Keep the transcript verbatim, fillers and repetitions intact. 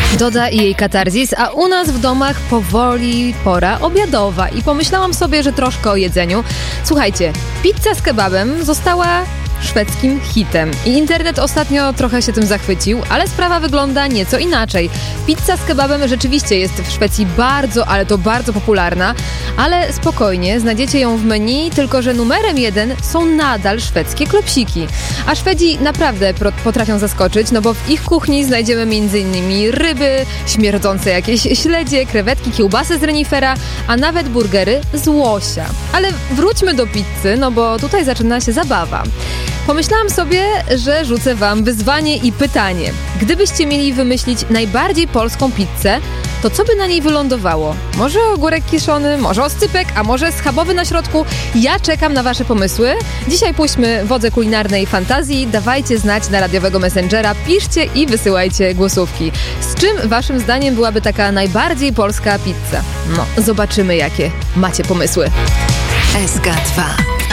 Doda i jej katarzis, a u nas w domach powoli pora obiadowa i pomyślałam sobie, że troszkę o jedzeniu. Słuchajcie, pizza z kebabem została szwedzkim hitem i internet ostatnio trochę się tym zachwycił, ale sprawa wygląda nieco inaczej. Pizza z kebabem rzeczywiście jest w Szwecji bardzo, ale to bardzo popularna, ale spokojnie, znajdziecie ją w menu, tylko że numerem jeden są nadal szwedzkie klopsiki. A Szwedzi naprawdę pro- potrafią zaskoczyć, no bo w ich kuchni znajdziemy m.in. ryby, śmierdzące jakieś śledzie, krewetki, kiełbasy z renifera, a nawet burgery z łosia. Ale wróćmy do pizzy, no bo tutaj zaczyna się zabawa. Pomyślałam sobie, że rzucę wam wyzwanie i pytanie. Gdybyście mieli wymyślić najbardziej polską pizzę, to co by na niej wylądowało? Może ogórek kiszony, może oscypek, a może schabowy na środku? Ja czekam na wasze pomysły. Dzisiaj puśćmy wodze kulinarnej fantazji. Dawajcie znać na radiowego Messengera, piszcie i wysyłajcie głosówki. Z czym waszym zdaniem byłaby taka najbardziej polska pizza? No, zobaczymy jakie macie pomysły. S K dwa.